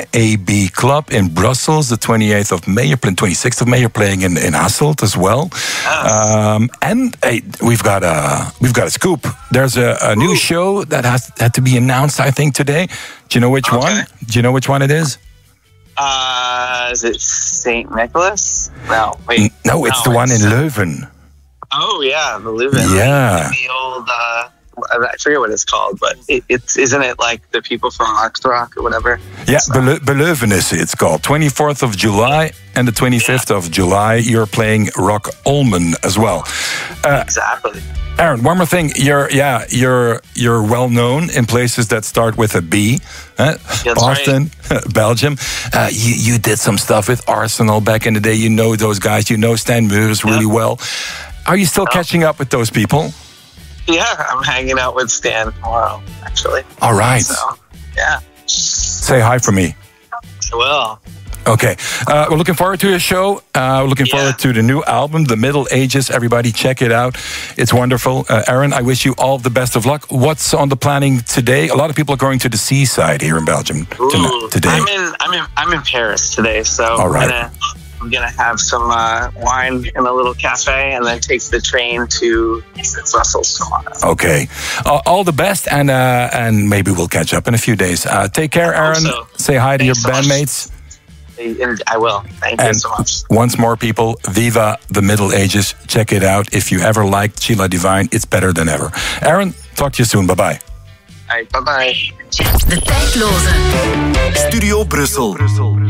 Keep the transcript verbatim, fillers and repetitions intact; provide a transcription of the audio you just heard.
A B Club in Brussels, the twenty-eighth of May. You're playing twenty-sixth of May. You're playing in, in Hasselt as well. Oh. Um, and hey, we've got a we've got a scoop. There's a, a new show that has had to be announced, I think, today. Do you know which okay. one? Do you know which one it is? Uh, is it Saint Nicholas? No, wait. No, it's no, the one it's, in Leuven. Oh yeah, the Leuven. Yeah. The old. Uh, I forget what it's called, but it, it's isn't it like the people from Rock or whatever? Yeah, Beleuven is it's called. twenty-fourth of July and the twenty-fifth yeah. of July. You're playing Rock Olmen as well. Uh, exactly. Aaron, one more thing. You're yeah, you're you're well known in places that start with a B. Uh, Boston, right. Belgium. Uh, you you did some stuff with Arsenal back in the day. You know those guys. You know Stan Meurs really yep. well. Are you still oh. catching up with those people? Yeah, I'm hanging out with Stan tomorrow, actually. All right. So, yeah. Say hi for me. I will. Okay. Uh, we're looking forward to your show. Uh, we're looking yeah. forward to the new album, The Middle Ages. Everybody check it out. It's wonderful. Uh, Aaron, I wish you all the best of luck. What's on the planning today? A lot of people are going to the seaside here in Belgium Ooh, today. I'm in, I'm in, I'm in Paris today, so all right. I'm gonna, I'm gonna have some uh, wine in a little cafe, and then take the train to Brussels tomorrow. Okay, uh, all the best, and uh, and maybe we'll catch up in a few days. Uh, take care, Aaron. So. Say hi to Thanks your so bandmates. Much. I will. Thank and you so much. Once more, people, Viva the Middle Ages. Check it out. If you ever liked Sheila Divine, it's better than ever. Aaron, talk to you soon. Bye bye. Bye bye. De Tijdloze. Studio Brussel.